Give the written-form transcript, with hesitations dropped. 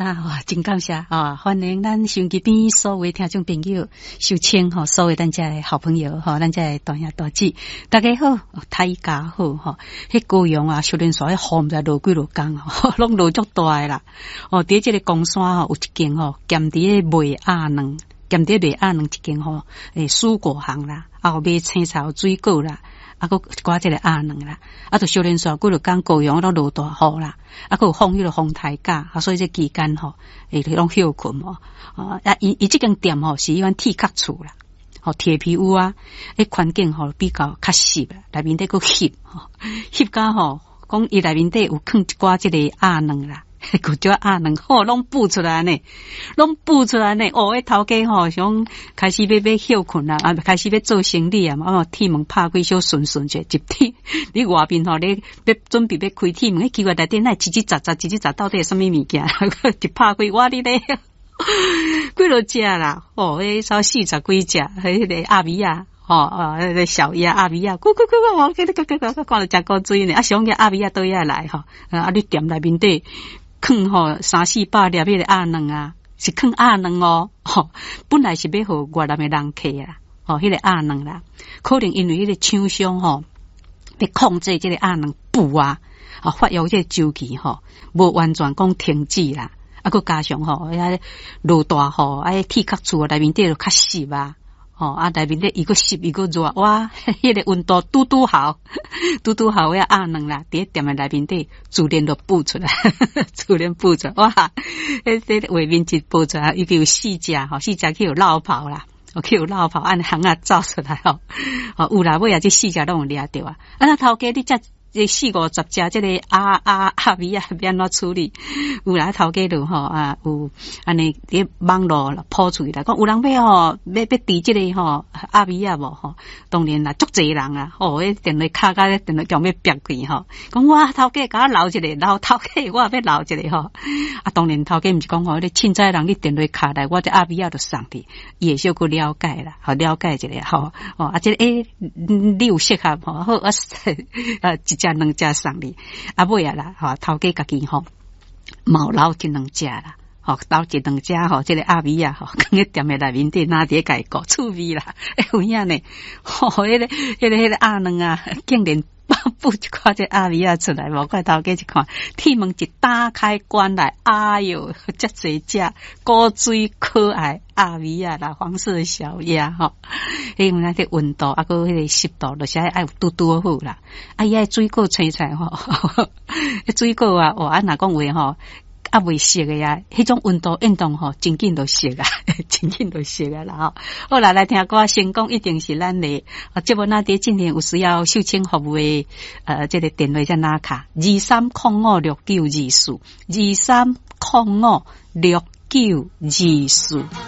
大吼，真感谢啊！欢迎咱收音机边所有听众朋友收听吼，所有咱遮的好朋友吼，咱遮的大兄大姐，大家好，大家好吼。迄高阳啊，小林山迄雨毋知落几落工吼，拢落足大诶啦。哦，伫即个公山吼有一间吼，兼伫个卖鸭卵，兼伫卖鸭卵一间吼，蔬果行啦，啊有卖青草水果啦。啊，佮挂即个鸭卵啦，啊，就小连续几落工高阳都落大雨啦，啊，佮有放迄个风台架，啊，所以这期间吼，拢休困吼，啊，伊即间店吼是迄款铁壳厝啦，吼铁皮屋啊，环境吼比较较湿啦，内面底佮翕吼，翕甲吼，讲伊内面底有放一寡即个鸭卵啦。古叫鸭卵吼，拢孵出来呢，拢孵出来呢。哦，迄头家吼想开始要休困啦，啊，开始要做生意啊嘛。铁门拍开小顺顺者，一天你外面吼，你要准备要开铁门，奇怪内底那叽叽喳喳，叽叽喳到底是什么物件？一拍开，哇你咧，几落只啦？哦，迄少40几只，迄个鸭尾啊。哦，那个小鸭鸭尾啊，咕咕咕咕，我看到食高水呢。啊，上个鸭尾啊都要来吼，啊，你店内面底。放吼300-400粒迄个鸭卵啊，是放鸭卵哦，吼，本来是要互外南的人客啦，吼，迄个鸭卵啦，可能因为迄个厂商吼，要控制即个鸭卵孵啊，啊，发育即个周期吼，无完全讲停止啦，啊，佮加上吼，落大雨，啊，铁壳厝内面底就较湿啊。哦，啊，内面咧伊个湿伊个热，哇，迄个温度拄好，拄好呀鸭卵啦，伫店诶内面底自然就孵出来，自然孵出来，哇，迄外面一孵出来，伊有4只吼，4只去有落跑啦，去有落跑，按行啊走出来吼，哦，有啦，尾啊这4只拢有掠着啊，啊，那头家你这40-50只这个鸭尾啊，要安怎处理？有啦，头家就吼啊，有安尼伫网络啦抛出去啦，讲有人要吼，要治这个吼鸭尾啊无吼，当然啦，足济人啊，哦，迄电话卡甲电话强要逼开吼，讲我头家甲我留一个，留头家我也要留一个吼，啊，当然头家毋是讲吼，你凊彩人你电话卡来，我这鸭尾啊就送你，伊会小可了解啦，好了解一下吼，哦，啊，这个你有适合吼，好啊，一只2只送你，啊尾啊啦，吼头家家己吼，毛留一2只啦，吼留一2只吼，这个鸭尾啊吼，放喺店诶内面底拿伫家个趣味啦，有影呢，吼迄个鸭卵啊，竟然孵一块这鸭尾啊出来，无怪头家一看，铁门一打开关来，哎哟，遮济只古水可爱鸭尾啊啦，黄色小鸭吼，因为那个温度啊，个迄个湿度，就是爱有拄好啦。啊，伊爱水果青菜吼，水果啊，哦，啊，若讲话吼。啊，未熟的呀，迄种温度运动吼，真紧就熟啊，真紧就熟啊啦吼。好啦，来听歌，成功一定是咱的。节目那伫今年有需要售前服务的，这个电话在哪卡？23056924，23056924。